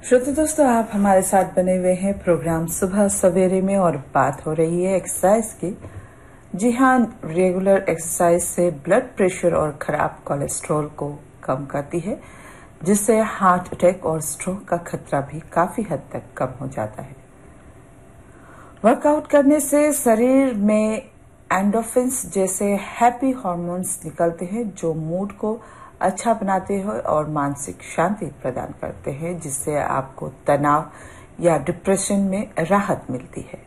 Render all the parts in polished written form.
श्रोता दोस्तों, आप हमारे साथ बने हुए हैं प्रोग्राम सुबह सवेरे में और बात हो रही है एक्सरसाइज की। जी हाँ, रेगुलर एक्सरसाइज से ब्लड प्रेशर और खराब कोलेस्ट्रॉल को कम करती है, जिससे हार्ट अटैक और स्ट्रोक का खतरा भी काफी हद तक कम हो जाता है। वर्कआउट करने से शरीर में एंडोर्फिन्स जैसे हैप्पी हार्मोन्स निकलते हैं, जो मूड को अच्छा बनाते हैं और मानसिक शांति प्रदान करते हैं, जिससे आपको तनाव या डिप्रेशन में राहत मिलती है।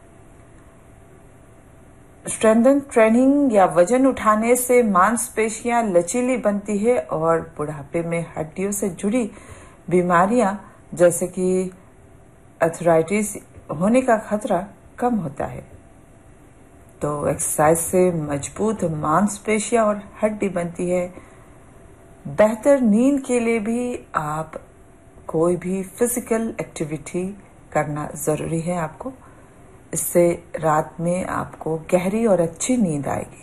स्ट्रेंथन ट्रेनिंग या वजन उठाने से मांसपेशियां लचीली बनती है और बुढ़ापे में हड्डियों से जुड़ी बीमारियां जैसे कि आर्थराइटिस होने का खतरा कम होता है। तो एक्सरसाइज से मजबूत मांसपेशियां और हड्डी बनती है। बेहतर नींद के लिए भी आप कोई भी फिजिकल एक्टिविटी करना जरूरी है आपको। इससे रात में आपको गहरी और अच्छी नींद आएगी।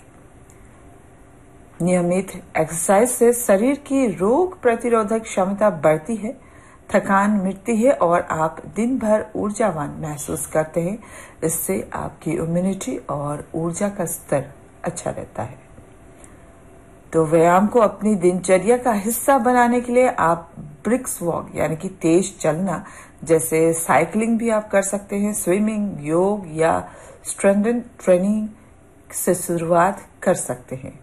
नियमित एक्सरसाइज से शरीर की रोग प्रतिरोधक क्षमता बढ़ती है, थकान मिटती है और आप दिन भर ऊर्जावान महसूस करते हैं। इससे आपकी इम्यूनिटी और ऊर्जा का स्तर अच्छा रहता है। तो व्यायाम को अपनी दिनचर्या का हिस्सा बनाने के लिए आप ब्रिस्क वॉक यानी कि तेज चलना जैसे साइकिलिंग भी आप कर सकते हैं। स्विमिंग, योग या स्ट्रेंथन ट्रेनिंग से शुरुआत कर सकते हैं।